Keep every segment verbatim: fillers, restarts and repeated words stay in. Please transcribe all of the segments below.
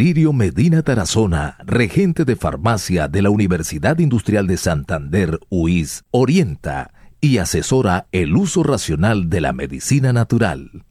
Alirio Medina Tarazona, regente de farmacia de la Universidad Industrial de Santander, U I S, orienta y asesora el uso racional de la medicina natural.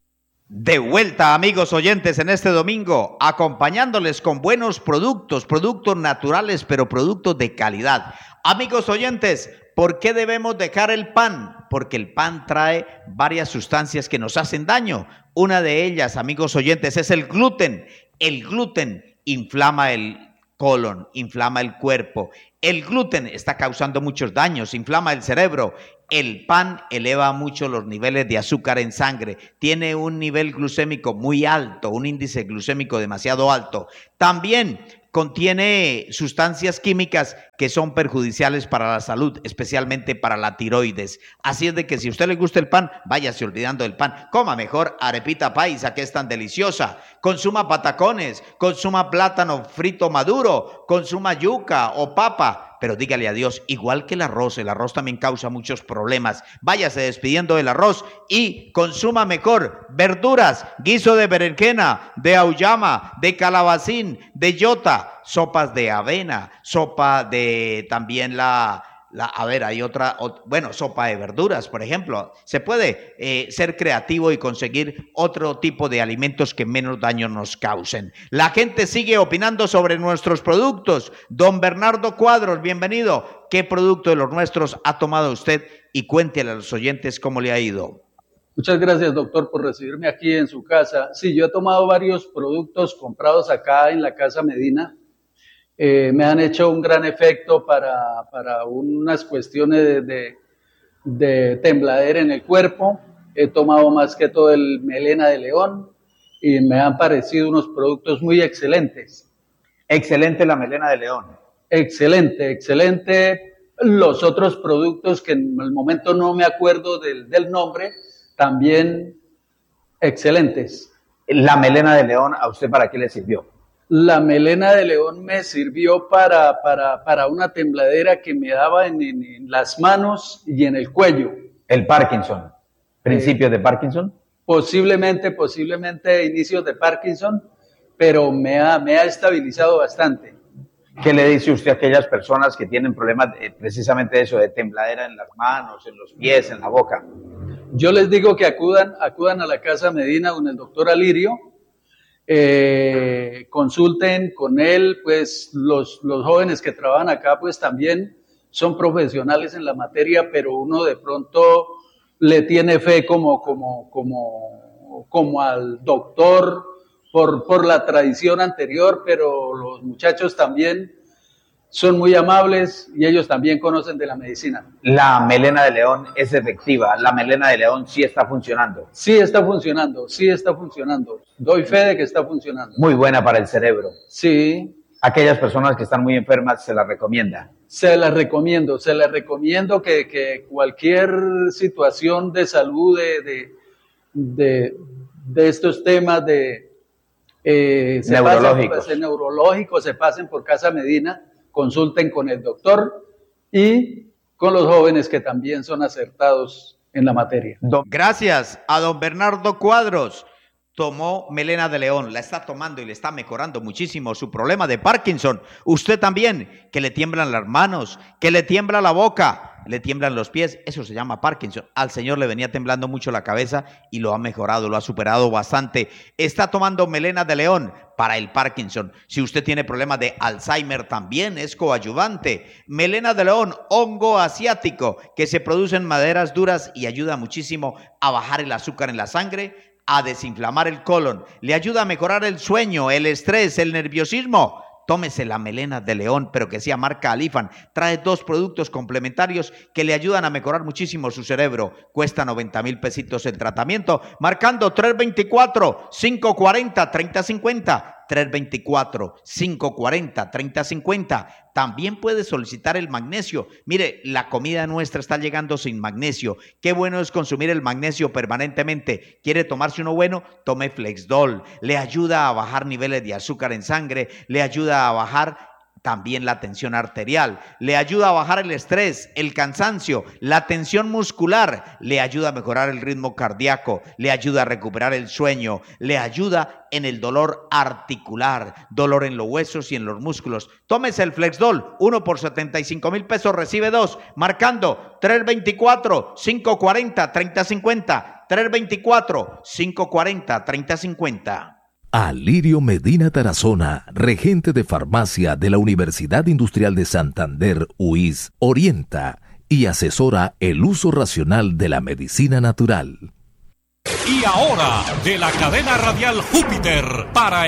De vuelta, amigos oyentes, en este domingo, acompañándoles con buenos productos, productos naturales, pero productos de calidad. Amigos oyentes, ¿por qué debemos dejar el pan? Porque el pan trae varias sustancias que nos hacen daño. Una de ellas, amigos oyentes, es el gluten. El gluten inflama el colon, inflama el cuerpo. El gluten está causando muchos daños, inflama el cerebro. El pan eleva mucho los niveles de azúcar en sangre, tiene un nivel glucémico muy alto, un índice glucémico demasiado alto. También contiene sustancias químicas que son perjudiciales para la salud, especialmente para la tiroides. Así es de que si a usted le gusta el pan, váyase olvidando del pan. Coma mejor arepita paisa, que es tan deliciosa. Consuma patacones, consuma plátano frito maduro, consuma yuca o papa. Pero dígale adiós, igual que el arroz, el arroz también causa muchos problemas. Váyase despidiendo del arroz y consuma mejor verduras, guiso de berenjena, de auyama, de calabacín, de yota, sopas de avena, sopa de también la... La, a ver, hay otra, o, bueno, sopa de verduras, por ejemplo. Se puede eh, ser creativo y conseguir otro tipo de alimentos que menos daño nos causen. La gente sigue opinando sobre nuestros productos. Don Bernardo Cuadros, bienvenido. ¿Qué producto de los nuestros ha tomado usted? Y cuéntele a los oyentes cómo le ha ido. Muchas gracias, doctor, por recibirme aquí en su casa. Sí, yo he tomado varios productos comprados acá en la Casa Medina. Eh, me han hecho un gran efecto para, para unas cuestiones de, de, de tembladera en el cuerpo. He tomado más que todo el melena de león y me han parecido unos productos muy excelentes. Excelente la melena de león. Excelente, excelente. Los otros productos que en el momento no me acuerdo del, del nombre, también excelentes. La melena de león, ¿a usted para qué le sirvió? La melena de león me sirvió para, para, para una tembladera que me daba en, en, en las manos y en el cuello. ¿El Parkinson? ¿Principios eh, de Parkinson? Posiblemente, posiblemente inicios de Parkinson, pero me ha, me ha estabilizado bastante. ¿Qué le dice usted a aquellas personas que tienen problemas de, precisamente de eso, de tembladera en las manos, en los pies, en la boca? Yo les digo que acudan, acudan a la Casa Medina con el doctor Alirio. Eh, consulten con él, pues los, los jóvenes que trabajan acá pues también son profesionales en la materia, pero uno de pronto le tiene fe como, como, como, como al doctor por, por la tradición anterior, pero los muchachos también son muy amables y ellos también conocen de la medicina. La melena de león es efectiva, la melena de león sí está funcionando. Sí está funcionando, sí está funcionando. Doy fe de que está funcionando. Muy buena para el cerebro. Sí. Aquellas personas que están muy enfermas, ¿se la recomienda? Se la recomiendo, se la recomiendo que, que cualquier situación de salud de, de, de, de estos temas de eh, se neurológicos. Pasen, pues, neurológicos se pasen por Casa Medina, consulten con el doctor y con los jóvenes que también son acertados en la materia. Gracias a don Bernardo Cuadros. Tomó melena de león, la está tomando y le está mejorando muchísimo su problema de Parkinson. Usted también, que le tiemblan las manos, que le tiembla la boca, le tiemblan los pies, eso se llama Parkinson. Al señor le venía temblando mucho la cabeza y lo ha mejorado, lo ha superado bastante. Está tomando melena de león para el Parkinson. Si usted tiene problemas de Alzheimer, también es coadyuvante. Melena de león, hongo asiático, que se produce en maderas duras y ayuda muchísimo a bajar el azúcar en la sangre, a desinflamar el colon, le ayuda a mejorar el sueño, el estrés, el nerviosismo. Tómese la melena de león, pero que sea marca Alifan. Trae dos productos complementarios que le ayudan a mejorar muchísimo su cerebro. Cuesta noventa mil pesitos el tratamiento, marcando tres veinticuatro, cinco cuarenta, treinta cincuenta. tres veinticuatro, cinco cuarenta, treinta cincuenta. También puede solicitar el magnesio. Mire, la comida nuestra está llegando sin magnesio. Qué bueno es consumir el magnesio permanentemente. ¿Quiere tomarse uno bueno? Tome Flexdol. Le ayuda a bajar niveles de azúcar en sangre, le ayuda a bajar también la tensión arterial, le ayuda a bajar el estrés, el cansancio, la tensión muscular, le ayuda a mejorar el ritmo cardíaco, le ayuda a recuperar el sueño, le ayuda en el dolor articular, dolor en los huesos y en los músculos. Tómese el Flexdol, uno por setenta y cinco mil pesos, recibe dos, marcando tres veinticuatro, cinco cuarenta, treinta cincuenta, tres veinticuatro, cinco cuarenta, treinta cincuenta. Alirio Medina Tarazona, regente de farmacia de la Universidad Industrial de Santander, U I S, orienta y asesora el uso racional de la medicina natural. Y ahora, de la cadena radial Júpiter, para